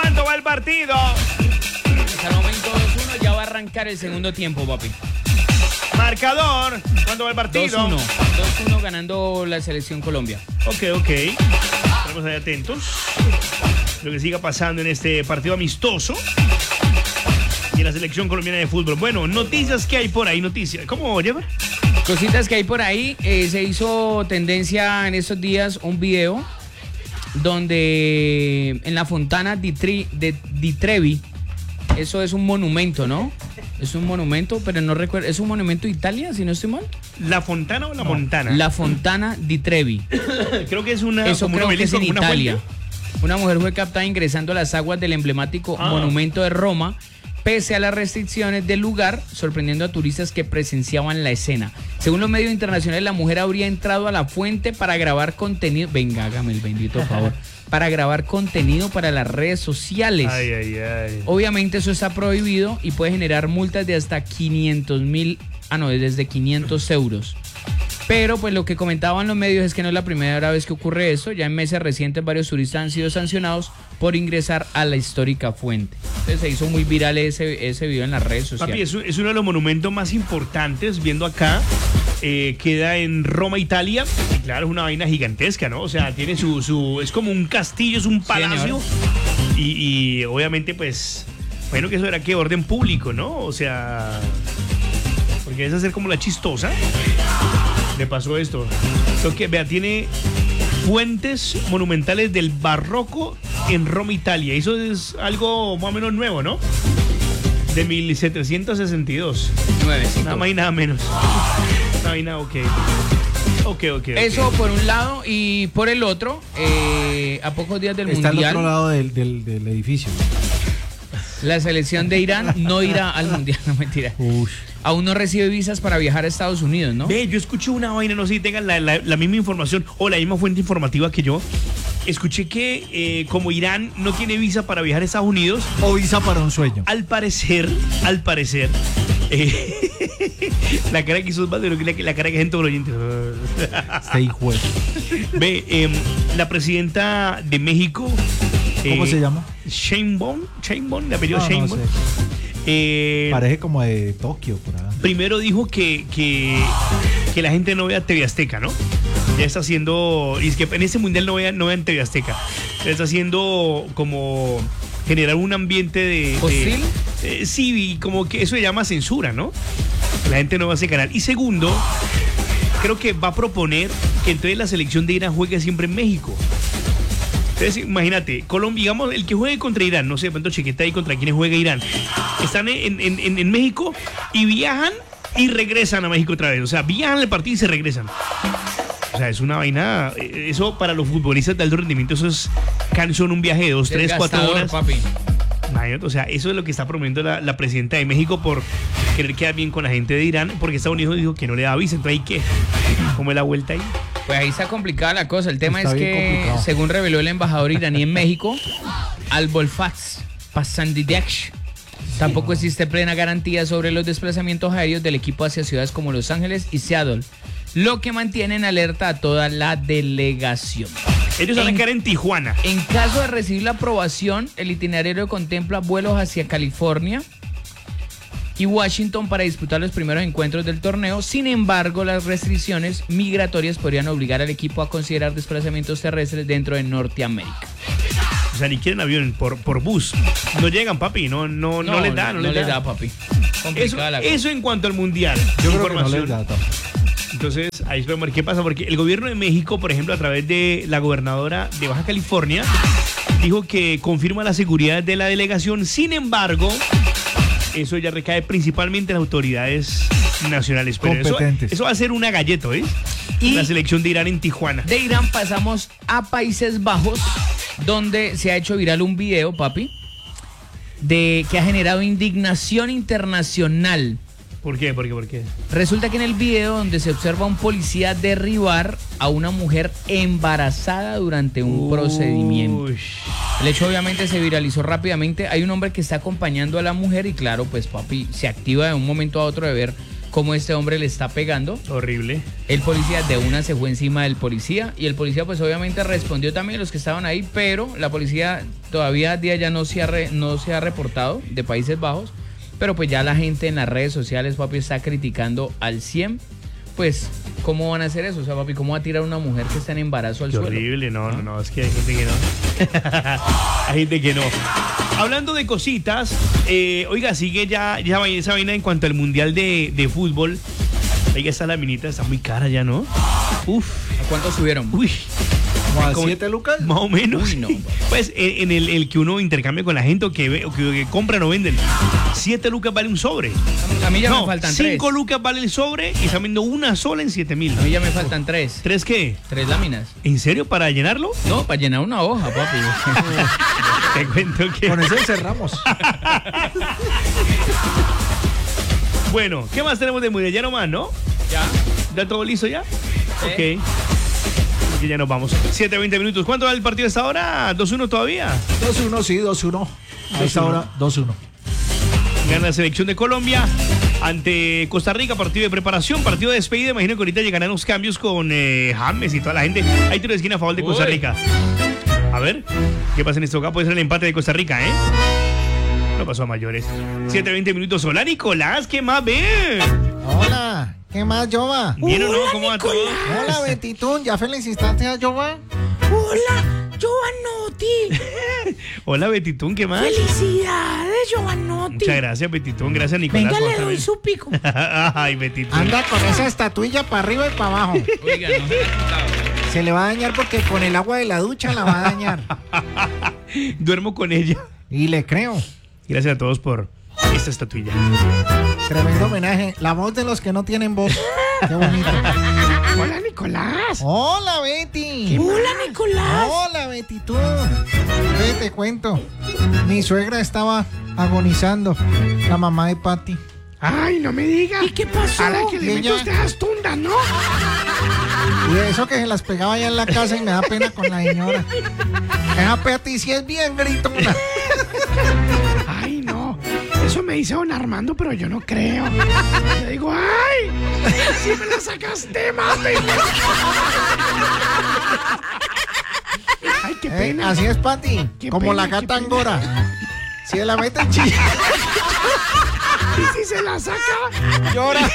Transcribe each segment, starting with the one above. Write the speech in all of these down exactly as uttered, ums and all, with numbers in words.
¿Cuánto va el partido? Hasta el momento dos uno, ya va a arrancar el segundo tiempo, papi. Marcador. ¿Cuánto va el partido? dos uno. dos uno ganando la selección Colombia. Ok, ok. Estaremos ahí atentos. Lo que siga pasando en este partido amistoso y en la selección colombiana de fútbol. Bueno, noticias que hay por ahí, noticias. ¿Cómo lleva? Cositas que hay por ahí. Eh, se hizo tendencia en estos días un video donde en la Fontana di, Tri, de, di Trevi, eso es un monumento, ¿no? Es un monumento, pero no recuerdo. ¿Es un monumento de Italia, si no estoy mal? ¿La Fontana o la no, Montana? La Fontana di Trevi. Creo que es una. Eso como creo una que es en una Italia. fuente. Una mujer fue captada ingresando a las aguas del emblemático ah. monumento de Roma, pese a las restricciones del lugar, sorprendiendo a turistas que presenciaban la escena. Según los medios internacionales, la mujer habría entrado a la fuente para grabar contenido. Venga, hágame el bendito favor. Para grabar contenido para las redes sociales. Ay, ay, ay. Obviamente eso está prohibido y puede generar multas de hasta quinientos mil, ah no, desde quinientos euros. Pero pues lo que comentaban los medios es que no es la primera vez que ocurre eso. Ya en meses recientes varios turistas han sido sancionados por ingresar a la histórica fuente. Entonces se hizo muy viral ese, ese video en las redes sociales. Papi, es, es uno de los monumentos más importantes, viendo acá. Eh, queda en Roma, Italia. Y claro, es una vaina gigantesca, ¿no? O sea, tiene su... su es como un castillo, es un palacio. Y, y obviamente, pues... Bueno, que eso era que orden público, ¿no? O sea... Porque es hacer como la chistosa. Le pasó esto. Lo que, vea, tiene fuentes monumentales del barroco en Roma, Italia. Eso es algo más o menos nuevo, ¿no? De mil setecientos sesenta y dos. Nuevecito. Nada más y nada menos. Nada y nada, ok. Ok, ok. Eso okay. por un lado, y por el otro, eh, a pocos días del Está Mundial. Está al otro lado del, del, del edificio. La selección de Irán no irá al Mundial, no mentira. Uy. Aún no recibe visas para viajar a Estados Unidos, ¿no? Ve, yo escuché una vaina, no sé si tengan la, la, la misma información o la misma fuente informativa que yo. Escuché que eh, como Irán no tiene visa para viajar a Estados Unidos. O visa para un sueño. Al parecer, al parecer, eh, la cara que hizo es más de lo que la, la cara que gente por oyente. Este hijo de... Ve, eh, la presidenta de México. ¿Cómo eh, se llama? Sheinbaum, Sheinbaum, de apellido no, Sheinbaum. No sé. Eh, Parece como de Tokio, por ahí. Primero dijo que, que, que la gente no vea T V Azteca, ¿no? Ya está haciendo, y es que en ese mundial no vean, no vean T V Azteca. Ya está haciendo como generar un ambiente de... ¿Hostil? De, eh, sí, y como que eso se llama censura, ¿no? La gente no va a ese canal. Y segundo, creo que va a proponer que entonces la selección de Irán juegue siempre en México. Entonces, imagínate, Colombia, digamos, el que juegue contra Irán, no sé, de pronto chequeta ahí contra quienes juega Irán, están en, en, en, en México y viajan y regresan a México otra vez. O sea, viajan al partido y se regresan. O sea, es una vaina, eso para los futbolistas de alto rendimiento, eso es cansón, un viaje de dos, tres, cuatro horas. Papi. Imagínate, o sea, eso es lo que está promoviendo la, la presidenta de México por querer quedar bien con la gente de Irán, porque Estados Unidos dijo que no le da visa, entonces hay que, ¿cómo es la vuelta ahí? Pues ahí está complicada la cosa. El tema está es que, complicado. según reveló el embajador iraní en México, Al-Bolfaz Pasandidech, tampoco existe plena garantía sobre los desplazamientos aéreos del equipo hacia ciudades como Los Ángeles y Seattle, lo que mantiene en alerta a toda la delegación. Ellos van a quedar en Tijuana. En caso de recibir la aprobación, el itinerario contempla vuelos hacia California y Washington para disputar los primeros encuentros del torneo. Sin embargo, las restricciones migratorias podrían obligar al equipo a considerar desplazamientos terrestres dentro de Norteamérica. O sea, ni quieren avión, por, por bus. No llegan, papi, no, no, no, no les da, no, no les, les da. da, papi. Eso, la cosa. eso en cuanto al mundial. Yo creo que no les da tampoco. Entonces, ahí esperamos a ver qué pasa, porque el gobierno de México, por ejemplo, a través de la gobernadora de Baja California, dijo que confirma la seguridad de la delegación. Sin embargo, eso ya recae principalmente en las autoridades nacionales. Pero competentes. Eso, eso va a ser una galleta, ¿eh? Y la selección de Irán en Tijuana. De Irán pasamos a Países Bajos, donde se ha hecho viral un video, papi, de que ha generado indignación internacional. ¿Por qué? ¿Por qué? ¿Por qué? Resulta que en el video donde se observa a un policía derribar a una mujer embarazada durante un Uy. procedimiento. El hecho obviamente se viralizó rápidamente. Hay un hombre que está acompañando a la mujer y claro, pues papi, se activa de un momento a otro de ver cómo este hombre le está pegando. Horrible. El policía de una se fue encima del policía y el policía pues obviamente respondió también, los que estaban ahí, pero la policía todavía a día ya no se ha, re, no se ha reportado de Países Bajos, pero pues ya la gente en las redes sociales, papi, está criticando al cien. Pues, ¿cómo van a hacer eso? O sea, papi, ¿cómo va a tirar a una mujer que está en embarazo al Qué suelo? horrible, no, no, no, es que hay gente que no. Hay gente que no. Hablando de cositas, eh, oiga, sigue ya, ya esa vaina en cuanto al Mundial de, de Fútbol. Oiga, esa laminita está muy cara ya, ¿no? Uf. ¿A cuánto subieron? Uy. ¿Como a Como- siete lucas? Más o menos. Uy, no. Pues en, en el, el que uno intercambia con la gente o que, ve- o que, que compran o venden. Siete lucas vale un sobre. A mí ya no, me faltan tres. cinco lucas vale el sobre y están viendo una sola en siete mil. A mí ya me faltan tres. ¿Tres qué? Tres láminas. ¿En serio? ¿Para llenarlo? No, para llenar una hoja, papi. Te cuento que... Con eso cerramos. Bueno, ¿qué más tenemos de Mundial? Ya nomás, ¿no? ¿Ya? ¿Ya todo listo ya? Sí. Ok. Porque ya nos vamos. siete, veinte minutos. ¿Cuánto va el partido hasta ahora? ¿dos uno todavía? dos uno, sí, dos uno. A esta hora, dos uno. Gana la selección de Colombia ante Costa Rica, partido de preparación, partido de despedida. Imagino que ahorita llegarán los cambios con eh, James y toda la gente. Hay tiro de esquina a favor de Costa Uy. Rica. A ver, ¿qué pasa en esto acá? Puede ser el empate de Costa Rica, ¿eh? No pasó a mayores. siete, veinte minutos. Hola, Nicolás, ¿qué más ven? Hola, ¿qué más, Jova? ¿Bien o no? ¿Cómo va todo? Hola, Betitún, ¿ya felicitaste a Jova? Hola, Giovanotti. Hola, Betitún, ¿qué más? Felicidades, Giovanotti. Muchas gracias, Betitún. Gracias, Nicolás. Venga, por le otra doy vez. su pico. Ay, Betitún. Anda con esa estatuilla para arriba y para abajo. Oiga, no se la ha quitado. Se le va a dañar porque con el agua de la ducha la va a dañar. Duermo con ella. Y le creo. Gracias a todos por esta estatuilla. Tremendo homenaje. La voz de los que no tienen voz. Qué bonito. Hola, Nicolás. Hola, Betty. Hola, Nicolás. Hola, Betitún. Ve, te cuento. Mi suegra estaba agonizando. La mamá de Patty. Ay, no me diga. ¿Y qué pasó? A la que Y le ella- meto usted las tundas, ¿no? Y eso que se las pegaba allá en la casa y me da pena con la señora. Esa Patty sí es bien gritona. Ay, no. Eso me dice don Armando, pero yo no creo. Yo digo, ay, si me la sacaste, mate. Ay, qué Eh, pena. así es, Patty. Qué Como pena, la qué gata pena. angora. Si la mete en chilla, Y si se la saca, llora.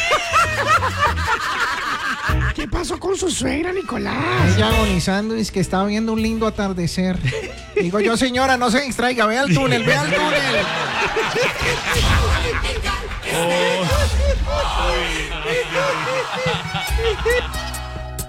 ¿qué pasó con su suegra, Nicolás? Ella agonizando y es que estaba viendo un lindo atardecer. Digo yo, señora, no se distraiga. Ve al túnel, ve al túnel.